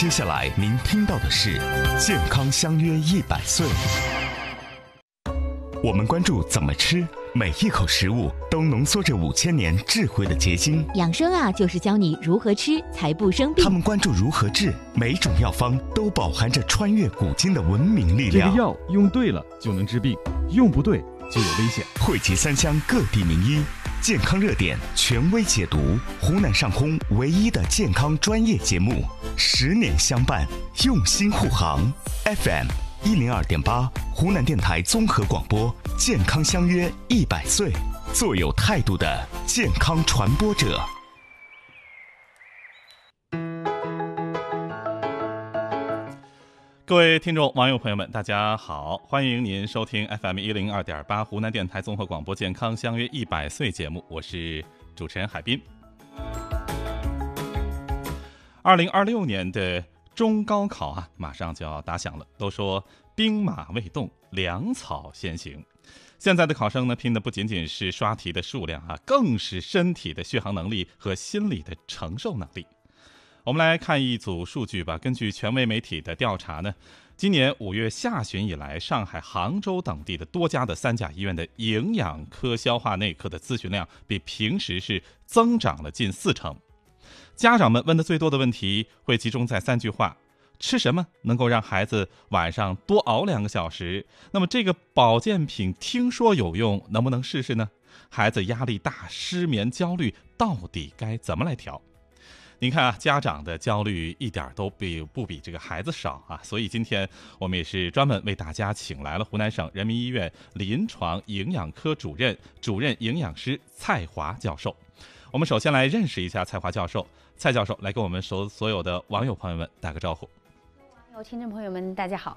接下来您听到的是健康相约100岁。我们关注怎么吃，每一口食物都浓缩着5000年智慧的结晶。 养生啊，就是教你如何吃才不生病。 他们关注如何治，每种药方都饱含着穿越古今的文明力量。 这个药用对了就能治病，用不对就有危险。 汇集3乡各地名医，健康热点权威解读，湖南上空唯一的健康专业节目，10年相伴，用心护航。FM 102.8，湖南电台综合广播，健康相约100岁，做有态度的健康传播者。 各位听众网友朋友们，大家好，欢迎您收听 FM 102.8湖南电台综合广播健康相约100岁节目，我是主持人海滨。2026年的中高考啊，马上就要打响了。都说兵马未动，粮草先行。现在的考生呢，拼的不仅仅是刷题的数量啊，更是身体的续航能力和心理的承受能力。我们来看一组数据吧。根据权威媒体的调查呢，今年5月下旬以来，上海、杭州等地的多家的3甲医院的营养科、消化内科的咨询量比平时是增长了近40%。家长们问的最多的问题会集中在3句话：吃什么能够让孩子晚上多熬2个小时？那么这个保健品听说有用，能不能试试呢？孩子压力大、失眠、焦虑，到底该怎么来调？您看啊，家长的焦虑一点都不比这个孩子少啊，所以今天我们也是专门为大家请来了湖南省人民医院临床营养科主任营养师蔡华教授。我们首先来认识一下蔡华教授。蔡教授来跟我们所有的网友朋友们打个招呼。 网友听众朋友们大家好。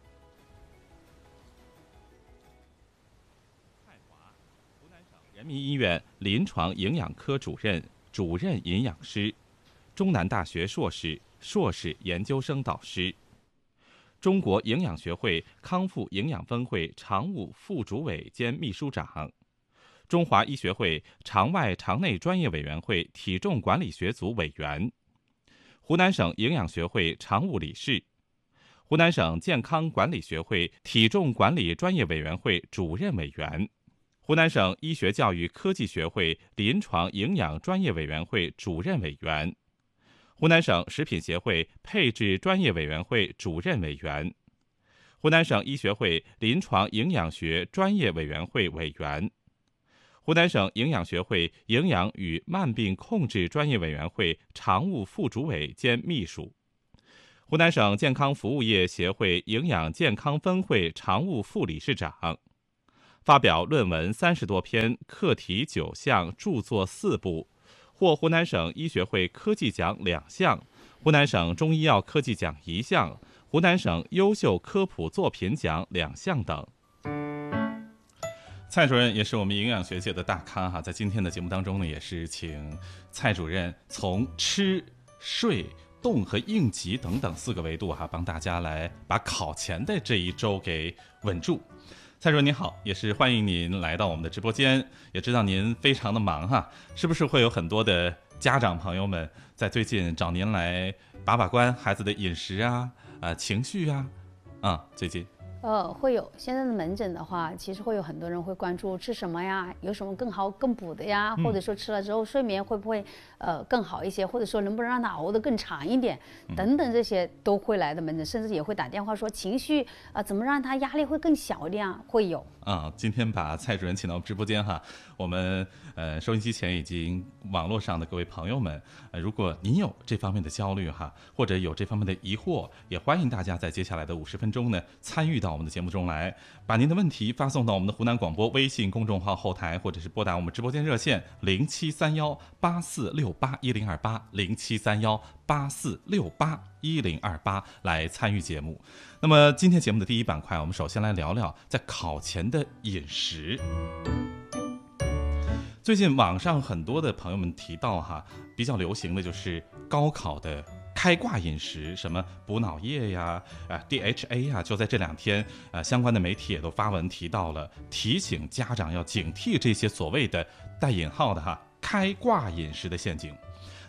蔡华，湖南省人民医院临床营养科主任营养师，中南大学硕士研究生导师，中国营养学会康复营养分会常务副主委兼秘书长，中华医学会肠外肠内专业委员会体重管理学组委员，湖南省营养学会常务理事，湖南省健康管理学会体重管理专业委员会主任委员，湖南省医学教育科技学会临床营养专业委员会主任委员，湖南省食品协会配置专业委员会主任委员，湖南省医学会临床营养学专业委员会委员，湖南省营养学会营养与慢病控制专业委员会常务副主委兼秘书，湖南省健康服务业协会营养健康分会常务副理事长，发表论文30多篇，课题9项，著作4部，获湖南省医学会科技奖2项，湖南省中医药科技奖1项，湖南省优秀科普作品奖2项等。蔡主任也是我们营养学界的大咖哈，在今天的节目当中呢，也是请蔡主任从吃、睡、动和应急等等4个维度哈，帮大家来把考前的这一周给稳住。蔡主任您好，也是欢迎您来到我们的直播间，也知道您非常的忙哈，是不是会有很多的家长朋友们在最近找您来把关孩子的饮食啊、情绪啊，最近？ 会有。现在的门诊的话，其实会有很多人会关注吃什么呀，有什么更好更补的呀，或者说吃了之后睡眠会不会更好一些，或者说能不能让他熬得更长一点，等等，这些都会来的门诊，甚至也会打电话说情绪怎么让他压力会更小一点啊，会有。 今天把蔡主任请到直播间哈，我们收音机前以及网络上的各位朋友们，如果您有这方面的焦虑哈，或者有这方面的疑惑，也欢迎大家在接下来的50分钟呢参与到我们的节目中来，把您的问题发送到我们的湖南广播微信公众号后台，或者是拨打我们直播间热线073184681028，073184681028来参与节目。那么今天节目的第一板块，我们首先来聊聊在考前的饮食。最近网上很多的朋友们提到哈，比较流行的就是高考的开挂饮食，什么补脑液呀、DHA 呀，就在这2天，相关的媒体也都发文提到了，提醒家长要警惕这些所谓的带引号的开挂饮食的陷阱。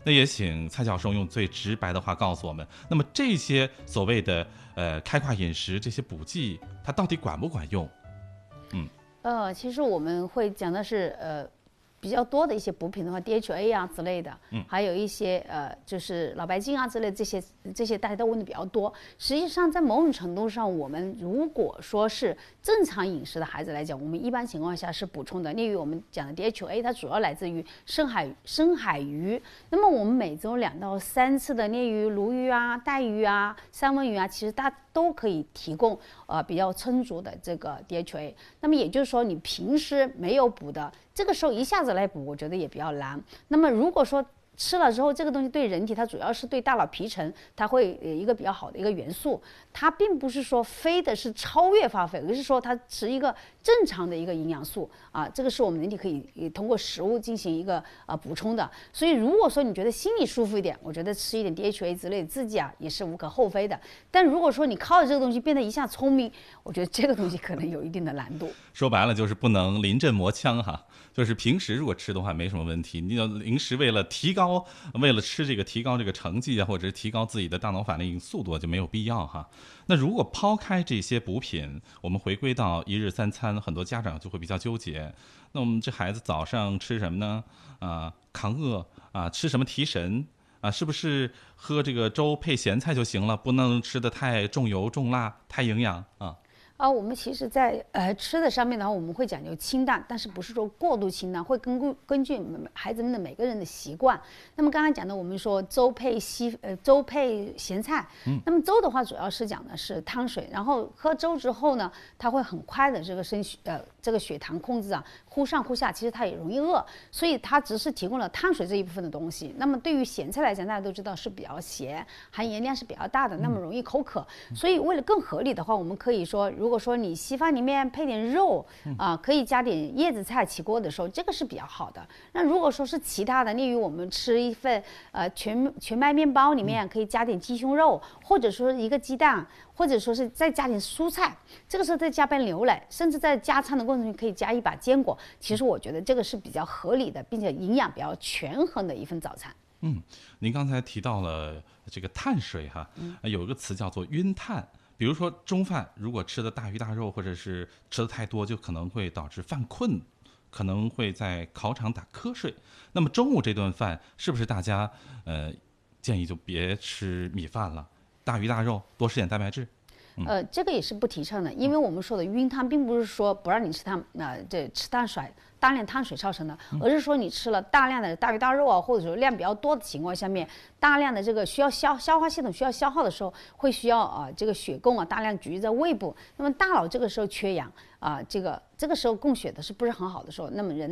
那也请蔡教授用最直白的话告诉我们，那么这些所谓的开挂饮食这些补剂，它到底管不管用？ 其实我们会讲的是比较多的一些补品的话 ，DHA 啊之类的，还有一些就是脑白金啊之类的这些大家都问的比较多。实际上，在某种程度上，我们如果说是正常饮食的孩子来讲，我们一般情况下是补充的。例如我们讲的 DHA， 它主要来自于深海鱼。那么我们每周2到3次的鲶鱼、鲈鱼啊、带鱼啊、三文鱼啊，其实它都可以提供比较充足的这个 DHA。那么也就是说，你平时没有补的，这个时候一下子来补，我觉得也比较难。那么如果说吃了之后，这个东西对人体它主要是对大脑皮层，它会一个比较好的一个元素，它并不是说非的是超越发挥，而是说它是一个正常的一个营养素啊，这个是我们人体可以通过食物进行一个补充的。所以如果说你觉得心里舒服一点，我觉得吃一点 DHA 之类的自己也是无可厚非的。但如果说你靠着这个东西变得一下聪明，我觉得这个东西可能有一定的难度。 说白了就是不能临阵磨枪哈，就是平时如果吃的话没什么问题，你要临时为了吃这个提高这个成绩啊，或者是提高自己的大脑反应速度就没有必要哈。那如果抛开这些补品，我们回归到一日3餐，很多家长就会比较纠结。那我们这孩子早上吃什么呢？抗饿啊，吃什么提神啊？是不是喝这个粥配咸菜就行了？不能吃的太重油重辣，太营养啊？ 我们其实在吃的上面的话，我们会讲究清淡，但是不是说过度清淡，会根据孩子们的每个人的习惯。那么刚才讲的，我们说粥配咸菜，那么粥的话主要是讲的是汤水，然后喝粥之后呢，它会很快的这个血糖控制啊，忽上忽下，其实它也容易饿，所以它只是提供了汤水这一部分的东西。那么对于咸菜来讲，大家都知道是比较咸，含盐量是比较大的，那么容易口渴，所以为了更合理的话，我们可以说，如果说你稀饭里面配点肉可以加点叶子菜起锅的时候，这个是比较好的。那如果说是其他的，例如我们吃一份全麦面包里面可以加点鸡胸肉，或者说一个鸡蛋，或者说是再加点蔬菜，这个时候再加杯牛奶，甚至在加餐的过程中可以加一把坚果。其实我觉得这个是比较合理的，并且营养比较权衡的一份早餐。 您刚才提到了这个碳水哈，有一个词叫做晕碳。比如说中饭如果吃的大鱼大肉，或者是吃的太多，就可能会导致犯困，可能会在考场打瞌睡。那么中午这顿饭是不是大家建议就别吃米饭了，大鱼大肉，多吃点蛋白质？ 这个也是不提倡的，因为我们说的晕碳并不是说不让你吃吃大量碳水造成的，而是说你吃了大量的大鱼大肉啊，或者说量比较多的情况下面，大量的这个需要消化系统需要消耗的时候，会需要这个血供大量聚集在胃部，那么大脑这个时候缺氧这个时候供血的是不是很好的时候，那么人